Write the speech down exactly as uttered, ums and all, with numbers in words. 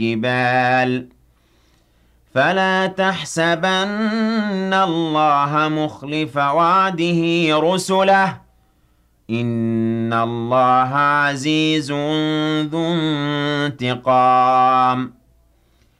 الجبال فلا تحسبن الله مخلف وعده رسله إن الله عزيز ذو انتقام